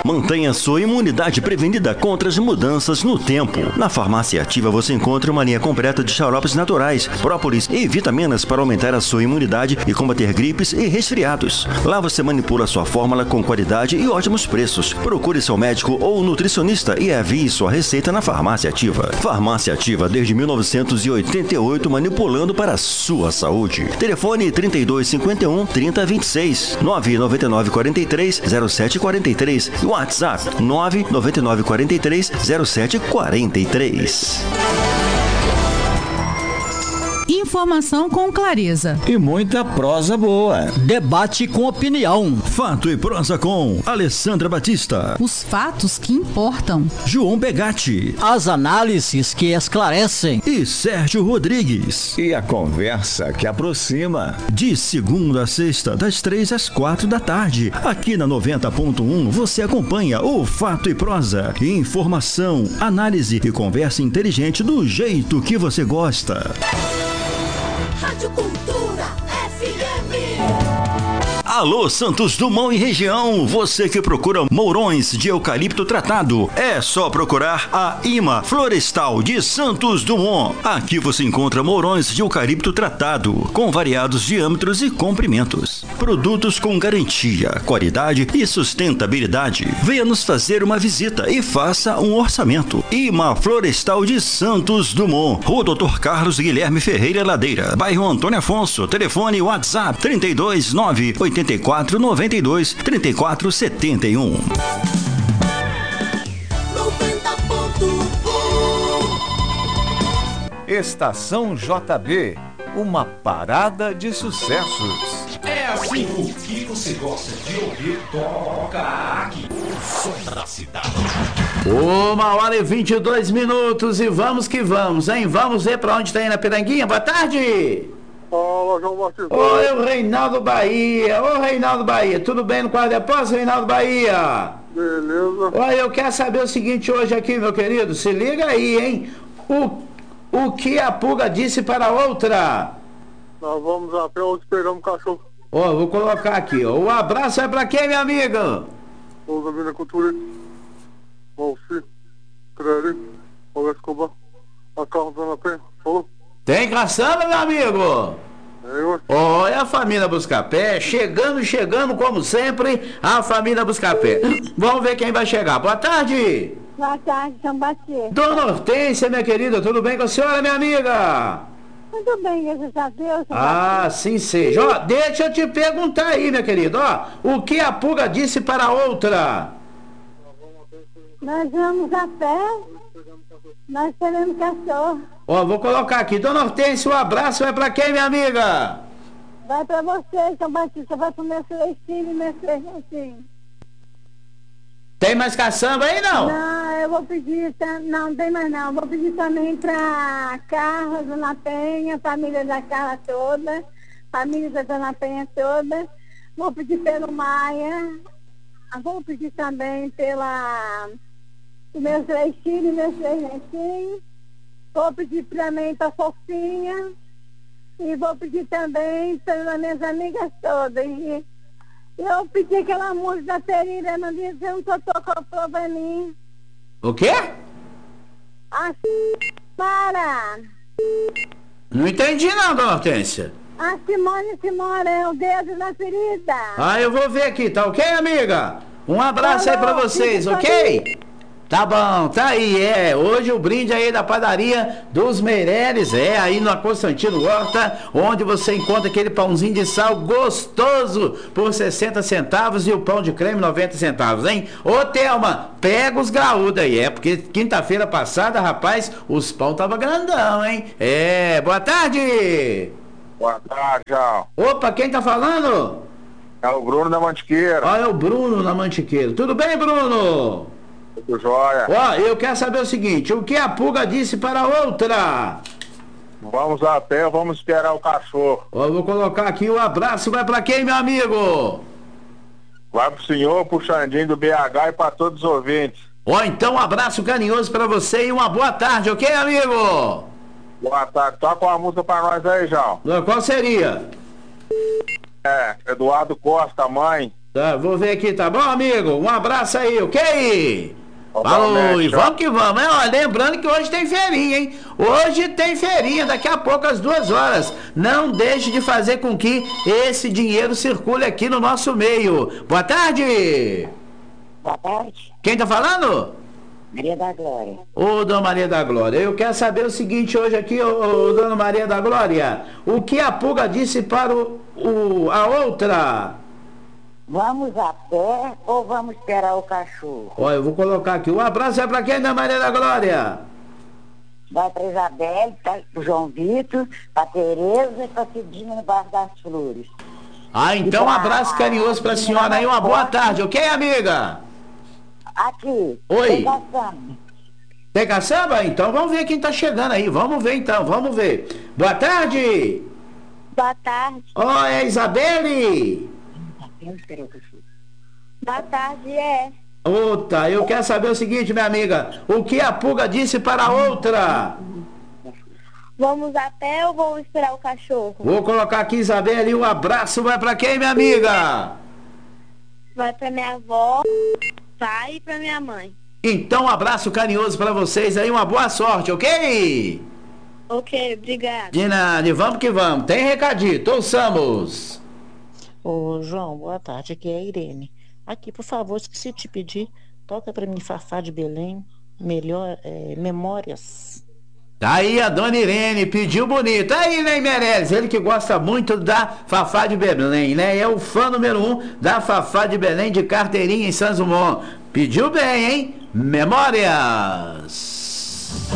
Mantenha sua imunidade prevenida contra as mudanças no tempo. Na Farmácia Ativa você encontra uma linha completa de xaropes naturais, própolis e vitaminas para aumentar a sua imunidade e combater gripes e resfriados. Lá você manipula sua fórmula com qualidade e ótimos preços. Procure seu médico ou nutricionista e envie sua receita na Farmácia Ativa. Farmácia Ativa desde 1988, manipulando para a sua saúde. Telefone 3251 3026 999 43 0743 e WhatsApp 999 43 0743. Informação com clareza e muita prosa boa. Debate com opinião. Fato e prosa com Alessandra Batista. Os fatos que importam. João Begatti. As análises que esclarecem. E Sérgio Rodrigues. E a conversa que aproxima. De segunda a sexta, das 3 às 4 da tarde. Aqui na 90.1 você acompanha o Fato e Prosa. Informação, análise e conversa inteligente do jeito que você gosta. Rádio Cultura FM. Alô, Santos Dumont e região, você que procura mourões de eucalipto tratado, é só procurar a IMA Florestal de Santos Dumont. Aqui você encontra mourões de eucalipto tratado, com variados diâmetros e comprimentos. Produtos com garantia, qualidade e sustentabilidade. Venha nos fazer uma visita e faça um orçamento. IMA Florestal de Santos Dumont, Rua Dr. Carlos Guilherme Ferreira Ladeira, bairro Antônio Afonso, telefone WhatsApp 329 84 92 34 71. 90.1 Estação JB, uma parada de sucessos. É assim, o que você gosta de ouvir, toca aqui. O som da cidade. 1h22 e vamos que vamos, hein? Vamos ver pra onde tá indo a Piranguinha. Boa tarde! Fala, João Batista. Oi, o Reinaldo Bahia. Ô, Reinaldo Bahia, tudo bem no quadro de depósito, Reinaldo Bahia? Beleza. Olha, eu quero saber o seguinte hoje aqui, meu querido. Se liga aí, hein? O que a pulga disse para a outra? Nós vamos a pé, onde esperamos o cachorro. Ó, vou colocar aqui, ó. O abraço é pra quem, minha amiga? Vamos ouvir na cultura. Valci, Creri, o Escobar, a Carlos Ana Penha. Falou? Tem caçamba, meu amigo? Olha a família Buscapé, chegando como sempre, a família Buscapé. Vamos ver quem vai chegar. Boa tarde. Boa tarde, São Batista. Dona Hortência, minha querida, tudo bem com a senhora, minha amiga? Tudo bem, graças a Deus. Assim seja. Ó, deixa eu te perguntar aí, minha querida, ó, o que a pulga disse para a outra? Nós vamos a pé, nós teremos cachorro. Ó, vou colocar aqui. Dona Hortência, um abraço vai pra quem, minha amiga? Vai pra você, São Batista, vai pro meu filho, meu filho. Tem mais caçamba aí, não? Não, eu vou pedir, não tem mais não. Vou pedir também pra Carla, Dona Penha, família da Carla toda, família da Dona Penha toda. Vou pedir pelo Maia, vou pedir também pela meus 3 filhos, meus 3 netinhos. Vou pedir também para Fofinha e vou pedir também pelas minhas amigas todas. E eu pedi aquela música da Terira, não dizendo que eu tô com probleminha. O quê? Para! Não entendi não, Dona Hortência. A Simone é o dedo na ferida. Eu vou ver aqui, tá ok, amiga? Um abraço aí pra vocês, ok? Tá bom, tá aí, hoje o brinde aí da padaria dos Meireles, aí na Constantino Horta, onde você encontra aquele pãozinho de sal gostoso por 60 centavos e o pão de creme 90 centavos, hein? Ô, Thelma, pega os graúdos aí, porque quinta-feira passada, rapaz, os pão tava grandão, hein? Boa tarde! Boa tarde, João. Opa, quem tá falando? É o Bruno da Mantiqueira. É o Bruno da Mantiqueira. Tudo bem, Bruno? Tudo jóia. Eu quero saber o seguinte, o que a pulga disse para a outra? Vamos a pé, vamos esperar o cachorro. Vou colocar aqui o abraço, vai para quem, meu amigo? Vai pro senhor, pro Xandinho do BH e para todos os ouvintes. Então um abraço carinhoso para você e uma boa tarde, ok, amigo? Boa tarde, toca uma música para nós aí, João. Qual seria? Eduardo Costa, mãe. Tá, vou ver aqui, tá bom, amigo? Um abraço aí, ok? Falou, e vamos que vamos, hein? Ó, lembrando que hoje tem feirinha, hein? Hoje tem feirinha, daqui a pouco às 2h. Não deixe de fazer com que esse dinheiro circule aqui no nosso meio. Boa tarde! Boa tarde. Quem tá falando? Maria da Glória. Ô, Dona Maria da Glória, eu quero saber o seguinte hoje aqui, ô Dona Maria da Glória. O que a pulga disse para a outra? Vamos a pé ou vamos esperar o cachorro? Ó, eu vou colocar aqui. Um abraço é pra quem, Dona Maria da Glória? Vai pra Isabelle, pro João Vitor, pra Tereza e pra Cidinha no Bairro das Flores. Ah, então um abraço carinhoso pra senhora aí. Uma boa tarde, ok, amiga? Aqui. Oi. Tem caçamba? Então vamos ver quem tá chegando aí. Vamos ver então, vamos ver. Boa tarde. Boa tarde. Ó, é a Isabelle? Boa tarde, é. Outra, eu quero saber o seguinte, minha amiga. O que a pulga disse para a outra? Vamos a pé ou vamos esperar o cachorro? Vou colocar aqui, Isabelle. Um abraço vai pra quem, minha amiga? Vai pra minha avó, pai e pra minha mãe. Então, um abraço carinhoso pra vocês aí. Uma boa sorte, ok? Ok, obrigada. De nada, e vamos que vamos. Tem recadito, ouçamos. Ô, João, boa tarde. Aqui é a Irene. Aqui, por favor, esqueci de te pedir. Toca pra mim Fafá de Belém. Memórias. Tá aí a Dona Irene, pediu bonito. Aí, Ney Meirelles, ele que gosta muito da Fafá de Belém, né? É o fã número 1 da Fafá de Belém de carteirinha em Santos Dumont. Pediu bem, hein? Memórias.